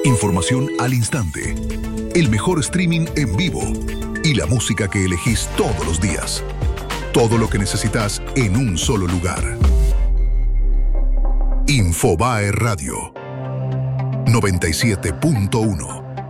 Información al instante. El mejor streaming en vivo. Y la música que elegís todos los días. Todo lo que necesitas en un solo lugar. Infobae Radio 97.1